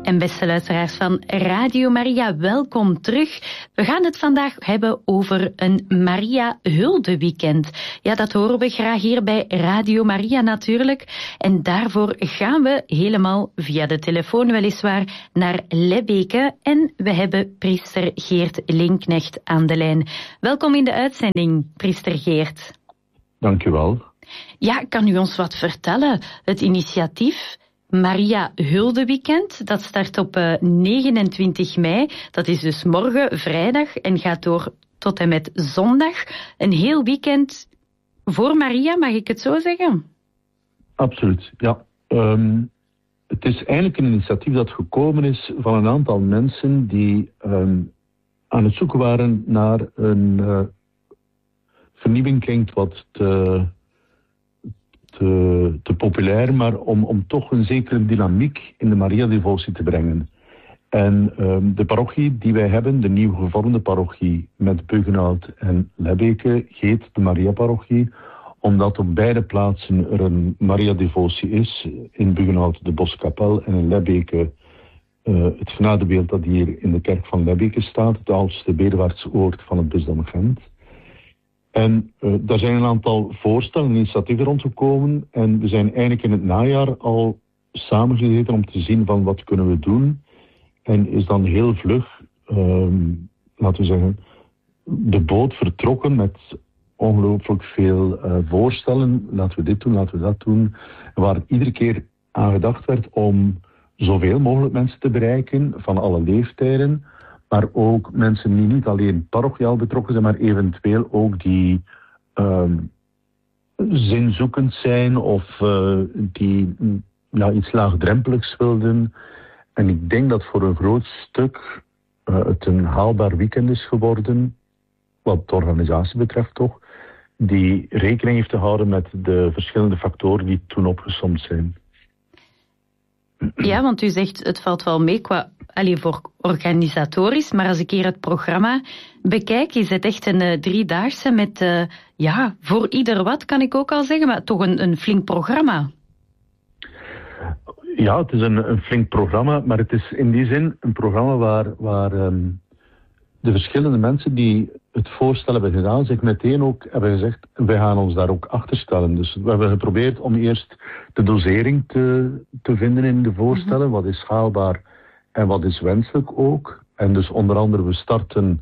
En beste luisteraars van Radio Maria, welkom terug. We gaan het vandaag hebben over een Maria-huldeweekend. Ja, dat horen we graag hier bij Radio Maria natuurlijk. En daarvoor gaan we helemaal via de telefoon weliswaar naar Lebbeke. En we hebben priester Geert Linknecht aan de lijn. Welkom in de uitzending, priester Geert. Dank u wel. Ja, kan u ons wat vertellen? Het initiatief Maria Huldeweekend, dat start op 29 mei. Dat is dus morgen, vrijdag, en gaat door tot en met zondag. Een heel weekend voor Maria, mag ik het zo zeggen? Absoluut, ja. Het is eigenlijk een initiatief dat gekomen is van een aantal mensen die aan het zoeken waren naar een vernieuwing, klinkt wat te populair, maar om toch een zekere dynamiek in de Maria-devotie te brengen. En de parochie die wij hebben, de nieuw gevormde parochie met Buggenhout en Lebbeke, heet de Maria-parochie, omdat op beide plaatsen er een Maria-devotie is. In Buggenhout de Boskapel en in Lebbeke het genadebeeld dat hier in de kerk van Lebbeke staat, het oudste bedevaartse oord van het bisdom Gent. En daar zijn een aantal voorstellen en initiatieven rondgekomen. En we zijn eigenlijk in het najaar al samengezeten om te zien van wat kunnen we doen. En is dan heel vlug, laten we zeggen, de boot vertrokken met ongelooflijk veel voorstellen. Laten we dit doen, laten we dat doen. Waar iedere keer aan gedacht werd om zoveel mogelijk mensen te bereiken van alle leeftijden. Maar ook mensen die niet alleen parochiaal betrokken zijn, maar eventueel ook die zinzoekend zijn of die iets laagdrempeligs wilden. En ik denk dat voor een groot stuk het een haalbaar weekend is geworden, wat de organisatie betreft toch, die rekening heeft te houden met de verschillende factoren die toen opgesomd zijn. Ja, want u zegt het valt wel mee voor organisatorisch, maar als ik hier het programma bekijk, is het echt een driedaagse met, voor ieder wat, kan ik ook al zeggen, maar toch een flink programma. Ja, het is een flink programma, maar het is in die zin een programma waar de verschillende mensen die het voorstel hebben gedaan, zich meteen ook hebben gezegd, wij gaan ons daar ook achter stellen. Dus we hebben geprobeerd om eerst de dosering te vinden in de voorstellen, wat is haalbaar en wat is wenselijk ook. En dus onder andere, we starten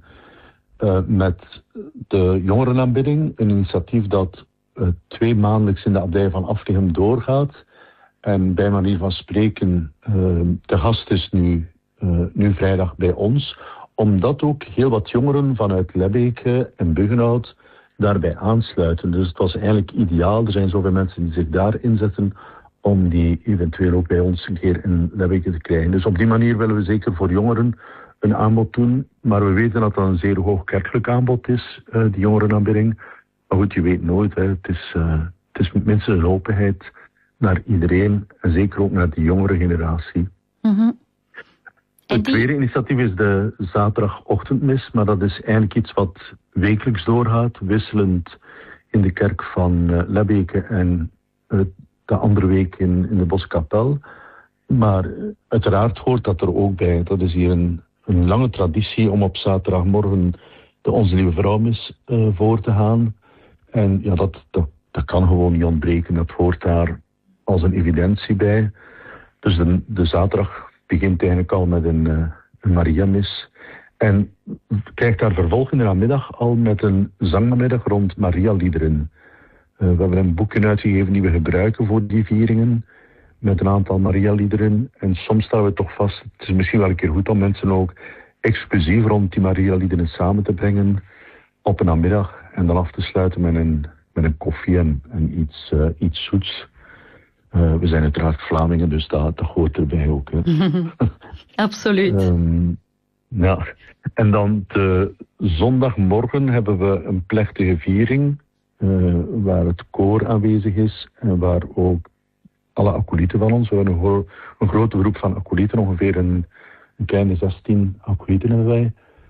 met de jongerenaanbidding, een initiatief dat 2 maandelijks in de abdij van Afligem doorgaat. En bij manier van spreken, de gast is nu vrijdag bij ons, omdat ook heel wat jongeren vanuit Lebbeke en Buggenhout daarbij aansluiten. Dus het was eigenlijk ideaal. Er zijn zoveel mensen die zich daar inzetten om die eventueel ook bij ons een keer in Lebbeke te krijgen. Dus op die manier willen we zeker voor jongeren een aanbod doen. Maar we weten dat dat een zeer hoog kerkelijk aanbod is, die jongerenaanbidding. Maar goed, je weet nooit. Hè. Het is minstens een openheid naar iedereen. En zeker ook naar die jongere generatie. Mm-hmm. Het tweede initiatief is de zaterdagochtendmis. Maar dat is eigenlijk iets wat wekelijks doorgaat. Wisselend in de kerk van Lebbeke en de andere week in de Boskapel. Maar uiteraard hoort dat er ook bij. Dat is hier een lange traditie om op zaterdagmorgen de Onze Lieve Vrouwmis voor te gaan. En ja, dat kan gewoon niet ontbreken. Dat hoort daar als een evidentie bij. Dus de zaterdag begint eigenlijk al met een Mariamis. En krijgt daar vervolg in de namiddag al met een zangnamiddag rond Maria-liederen. We hebben een boekje uitgegeven die we gebruiken voor die vieringen. Met een aantal Maria-liederen. En soms staan we toch vast, het is misschien wel een keer goed om mensen ook exclusief rond die Maria-liederen samen te brengen op een namiddag. En dan af te sluiten met een koffie en iets zoets. We zijn uiteraard Vlamingen, dus dat hoort erbij ook. Hè. Absoluut. Ja. En dan de zondagmorgen hebben we een plechtige viering, waar het koor aanwezig is en waar ook alle acolyten van ons, we hebben een grote groep van acolyten, ongeveer een kleine 16 acolyten hebben wij,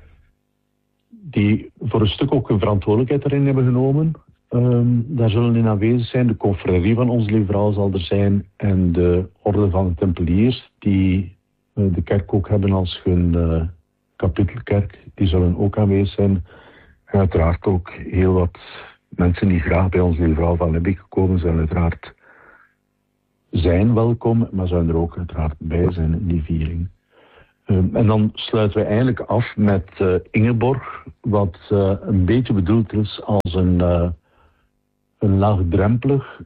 die voor een stuk ook een verantwoordelijkheid erin hebben genomen. Daar zullen in aanwezig zijn de confrérie van Onze Lieve Vrouw zal er zijn en de orde van de Tempeliers, die de kerk ook hebben als hun kapitelkerk. Die zullen ook aanwezig zijn. En uiteraard ook heel wat mensen die graag bij ons Lieve Vrouw van Lebbeke komen, zullen uiteraard zijn welkom, maar zullen er ook uiteraard bij zijn in die viering. En dan sluiten we eigenlijk af met Ingeborg, wat een beetje bedoeld is als een laagdrempelig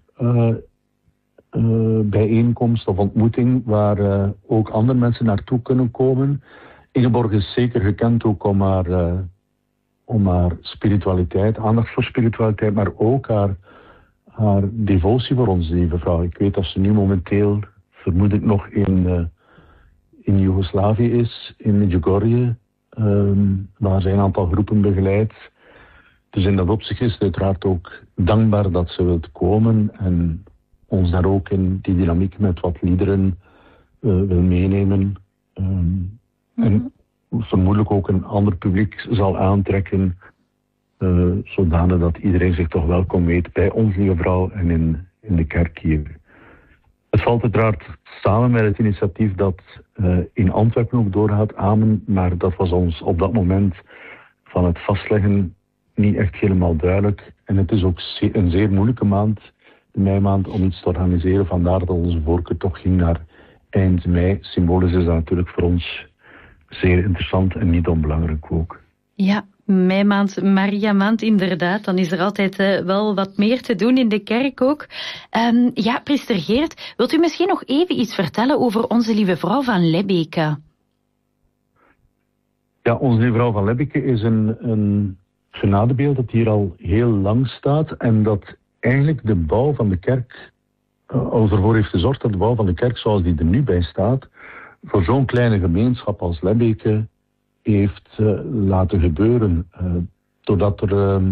bijeenkomst of ontmoeting waar ook andere mensen naartoe kunnen komen. Ingeborg is zeker gekend ook om haar spiritualiteit, aandacht voor spiritualiteit, maar ook haar devotie voor onze Lieve Vrouw. Ik weet dat ze nu momenteel, vermoed ik nog, in Joegoslavië is, in Medjugorje, waar zij een aantal groepen begeleidt. Dus in dat opzicht is het uiteraard ook dankbaar dat ze wilt komen en ons daar ook in die dynamiek met wat liederen wil meenemen. En vermoedelijk ook een ander publiek zal aantrekken, zodanig dat iedereen zich toch welkom weet bij ons Lieve Vrouw en in de kerk hier. Het valt uiteraard samen met het initiatief dat in Antwerpen ook doorgaat, Amen, maar dat was ons op dat moment van het vastleggen niet echt helemaal duidelijk. En het is ook een zeer moeilijke maand, de meimaand, om iets te organiseren. Vandaar dat onze voorkeur toch ging naar eind mei. Symbolisch is dat natuurlijk voor ons zeer interessant en niet onbelangrijk ook. Ja, meimaand, Maria-maand, inderdaad. Dan is er altijd wel wat meer te doen in de kerk ook. Ja, priester Geert, wilt u misschien nog even iets vertellen over onze Lieve Vrouw van Lebbeke? Ja, onze Lieve Vrouw van Lebbeke is een genadebeeld dat hier al heel lang staat en dat eigenlijk de bouw van de kerk ervoor heeft gezorgd dat de bouw van de kerk zoals die er nu bij staat voor zo'n kleine gemeenschap als Lebbeke heeft laten gebeuren. Doordat er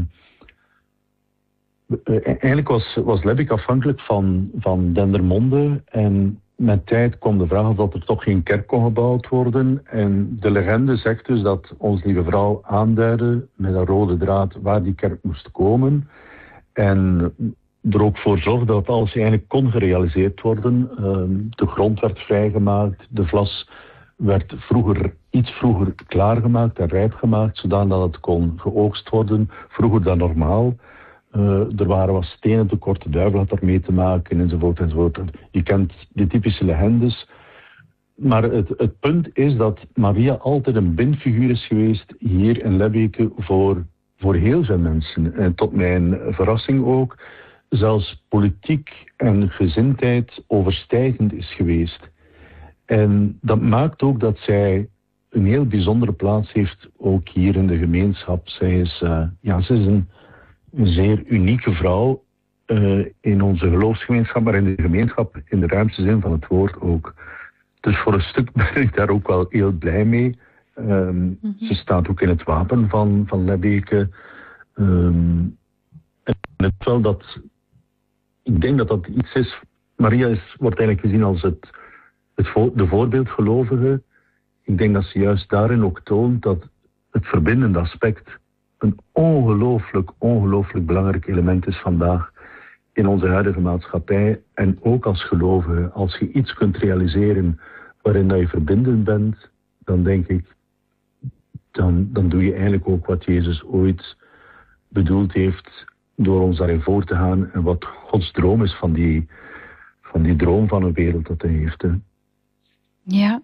eigenlijk was Lebbeke afhankelijk van Dendermonde en met tijd kwam de vraag of dat er toch geen kerk kon gebouwd worden. En de legende zegt dus dat onze Lieve Vrouw aanduidde met een rode draad waar die kerk moest komen. En er ook voor zorgde dat alles eigenlijk kon gerealiseerd worden. De grond werd vrijgemaakt, de vlas werd iets vroeger klaargemaakt en rijp gemaakt, zodat het kon geoogst worden, vroeger dan normaal. Er waren wat stenen tekort, de duivel had daarmee te maken, enzovoort, enzovoort. Je kent die typische legendes. Maar het punt is dat Maria altijd een bindfiguur is geweest hier in Lebbeke voor heel veel mensen. En tot mijn verrassing ook, zelfs politiek en gezindheid overstijgend is geweest. En dat maakt ook dat zij een heel bijzondere plaats heeft, ook hier in de gemeenschap. Zij is een zeer unieke vrouw in onze geloofsgemeenschap, maar in de gemeenschap in de ruimste zin van het woord ook. Dus voor een stuk ben ik daar ook wel heel blij mee. Ze staat ook in het wapen van Lebbeke. En het wel dat, ik denk dat dat iets is. Maria wordt eigenlijk gezien als de voorbeeldgelovige. Ik denk dat ze juist daarin ook toont dat het verbindende aspect een ongelooflijk belangrijk element is vandaag in onze huidige maatschappij. En ook als gelovige, als je iets kunt realiseren waarin dat je verbindend bent, dan denk ik, dan doe je eigenlijk ook wat Jezus ooit bedoeld heeft door ons daarin voor te gaan en wat Gods droom is van die droom van een wereld dat hij heeft. Hè. Ja.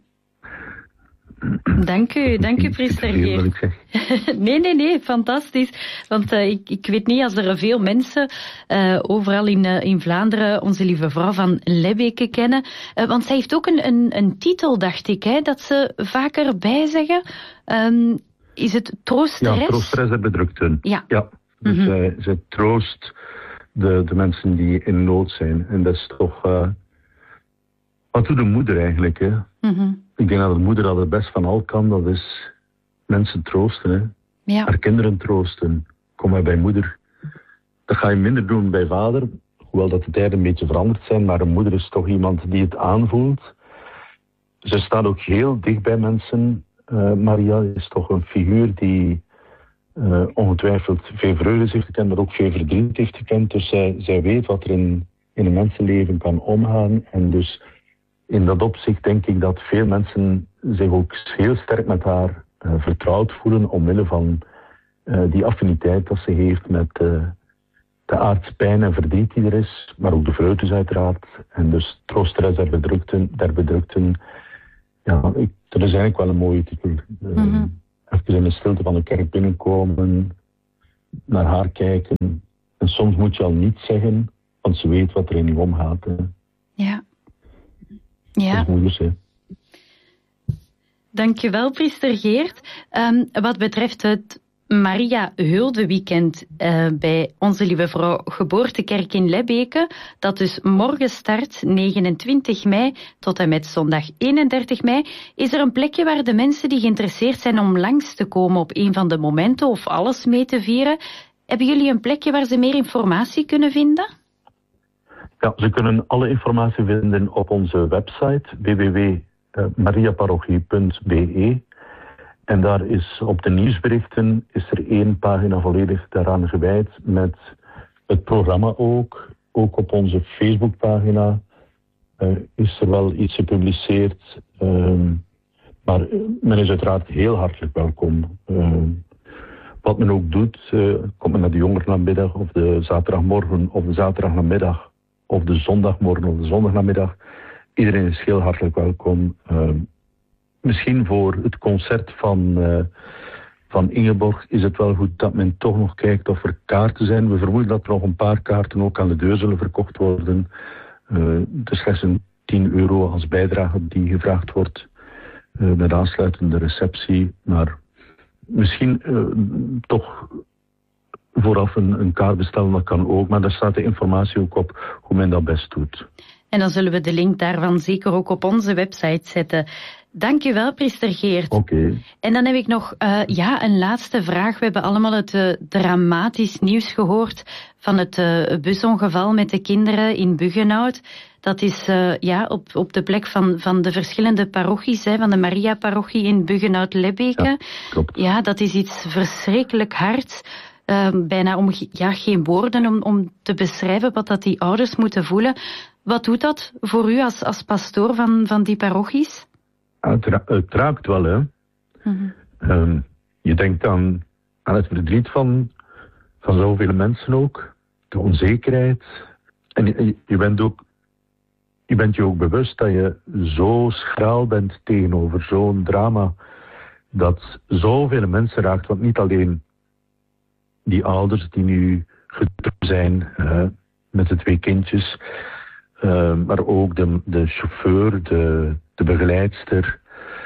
Dank u, priester Geert. Nee, fantastisch. Want ik weet niet, als er veel mensen overal in Vlaanderen onze Lieve Vrouw van Lebbeke kennen. Want zij heeft ook een titel, dacht ik, hè, dat ze vaker bijzeggen. Is het troosteres? Ja, troosteres der bedrukten. Ja. Dus zij troost de mensen die in nood zijn. En dat is toch... wat doet de moeder eigenlijk, hè? Ik denk dat de moeder dat het best van al kan, dat is mensen troosten, hè. Ja. Haar kinderen troosten. Kom maar bij moeder. Dat ga je minder doen bij vader, hoewel dat de tijden een beetje veranderd zijn, maar een moeder is toch iemand die het aanvoelt. Ze staat ook heel dicht bij mensen. Maria is toch een figuur die ongetwijfeld veel vreugde heeft gekend, maar ook veel verdriet heeft gekend. Dus zij weet wat er in een mensenleven kan omgaan en dus in dat opzicht denk ik dat veel mensen zich ook heel sterk met haar vertrouwd voelen omwille van die affiniteit dat ze heeft met de aardspijn en verdriet die er is, maar ook de vreugdes uiteraard. En dus troosteres der bedrukten. Ja, dat is eigenlijk wel een mooie titel. Even in de stilte van de kerk binnenkomen, naar haar kijken. En soms moet je al niets zeggen, want ze weet wat er in je omgaat. Ja. Dat is moeilijk, hè. Dankjewel, priester Geert. Wat betreft het Maria Huldeweekend bij Onze Lieve Vrouw Geboortekerk in Lebbeke, dat dus morgen start, 29 mei tot en met zondag 31 mei, is er een plekje waar de mensen die geïnteresseerd zijn om langs te komen op een van de momenten of alles mee te vieren. Hebben jullie een plekje waar ze meer informatie kunnen vinden? Ja, ze kunnen alle informatie vinden op onze website www.mariaparochie.be. En daar is op de nieuwsberichten is er 1 pagina volledig daaraan gewijd met het programma ook. Ook op onze Facebookpagina is er wel iets gepubliceerd. Maar men is uiteraard heel hartelijk welkom. Wat men ook doet, komt men naar de jongerenamiddag of de zaterdagmorgen of de zaterdagnamiddag of de zondagmorgen of de zondagnamiddag. Iedereen is heel hartelijk welkom. Misschien voor het concert van Ingeborg is het wel goed dat men toch nog kijkt of er kaarten zijn. We vermoeden dat er nog een paar kaarten ook aan de deur zullen verkocht worden. Het is slechts een €10 als bijdrage die gevraagd wordt met aansluitende receptie. Maar misschien toch vooraf een kaart bestellen, dat kan ook. Maar daar staat de informatie ook op hoe men dat best doet. En dan zullen we de link daarvan zeker ook op onze website zetten. Dank je wel, priester Geert. Oké. En dan heb ik nog een laatste vraag. We hebben allemaal het dramatisch nieuws gehoord van het busongeval met de kinderen in Buggenhout. Dat is op de plek van de verschillende parochies, van de Maria-parochie in Buggenhout-Lebbeke. Ja, klopt. Ja, dat is iets verschrikkelijk hards. Bijna geen woorden om te beschrijven wat dat die ouders moeten voelen. Wat doet dat voor u als pastoor van die parochies? Het raakt wel, hè. Je denkt aan het verdriet van zoveel mensen ook. De onzekerheid. En je bent je ook bewust dat je zo schraal bent tegenover zo'n drama. Dat zoveel mensen raakt. Want niet alleen die ouders die nu getrouwd zijn met de 2 kindjes. Maar ook de chauffeur, de begeleidster,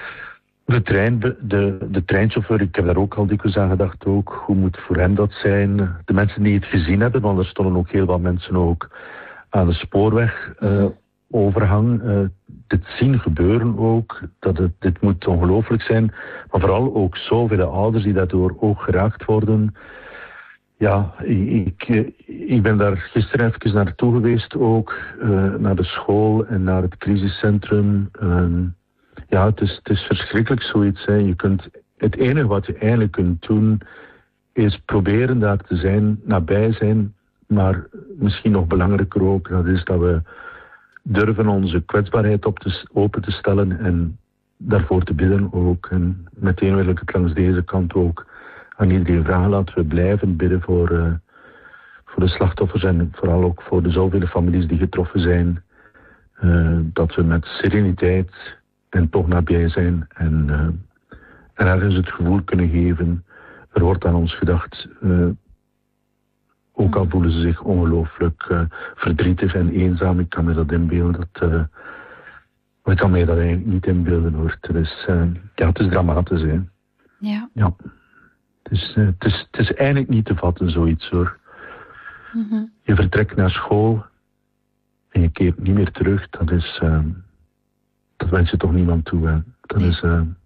de treinchauffeur. Ik heb daar ook al dikwijls aan gedacht ook. Hoe moet voor hen dat zijn? De mensen die het gezien hebben, want er stonden ook heel wat mensen ook aan de spoorwegovergang. Dit zien gebeuren ook. Dit moet ongelooflijk zijn. Maar vooral ook zoveel ouders die daardoor ook geraakt worden. Ja, ik ben daar gisteren even naartoe geweest ook, naar de school en naar het crisiscentrum. Het is verschrikkelijk zoiets. Hè. Het enige wat je eigenlijk kunt doen, is proberen daar te zijn, nabij zijn. Maar misschien nog belangrijker ook, dat is dat we durven onze kwetsbaarheid open te stellen en daarvoor te bidden ook. En meteen wil ik het langs deze kant ook aan iedereen vragen, laten we blijven bidden voor de slachtoffers en vooral ook voor de zoveel families die getroffen zijn. Dat we met sereniteit en toch nabij zijn en ergens het gevoel kunnen geven. Er wordt aan ons gedacht, ook al voelen ze zich ongelooflijk verdrietig en eenzaam. Ik kan me dat inbeelden. Ik kan mij dat eigenlijk niet inbeelden hoor. Het is dramatisch, hè. Ja. Het is eigenlijk niet te vatten, zoiets hoor. Je vertrekt naar school en je keert niet meer terug. Dat wens je toch niemand toe. Hè. Dat is,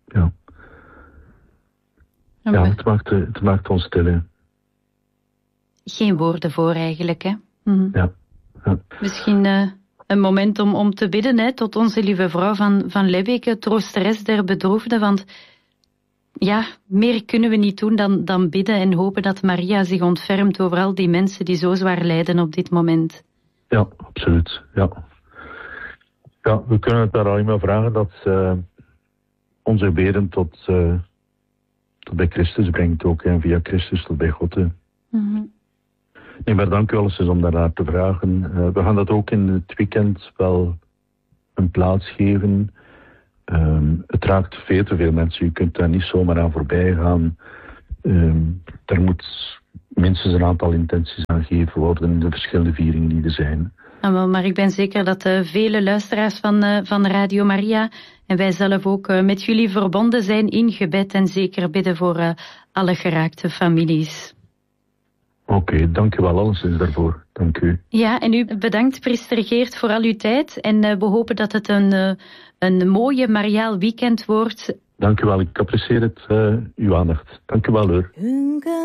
het maakt ons stil. Hè. Geen woorden voor eigenlijk, hè? Ja. Misschien een moment om te bidden, hè, tot Onze Lieve Vrouw van Lebbeke, troosteres der bedroefden, want ja, meer kunnen we niet doen dan bidden en hopen dat Maria zich ontfermt over al die mensen die zo zwaar lijden op dit moment. Ja, absoluut. Ja. Ja, we kunnen het daar alleen maar vragen dat onze gebeden tot bij Christus brengt ook. En via Christus tot bij God. Mm-hmm. Nee, maar dank u wel eens om daarnaar te vragen. We gaan dat ook in het weekend wel een plaats geven. Het raakt veel te veel mensen. U kunt daar niet zomaar aan voorbij gaan. Er moet minstens een aantal intenties aan gegeven worden in de verschillende vieringen die er zijn. Maar ik ben zeker dat vele luisteraars van Radio Maria en wij zelf ook met jullie verbonden zijn in gebed en zeker bidden voor alle geraakte families. Oké, dank u wel alleszins daarvoor. Dank u. Ja, en u bedankt, priester Geert, voor al uw tijd. En we hopen dat het een mooie mariaal weekend wordt. Dank u wel, ik apprecieer het, uw aandacht. Dank u wel, hoor.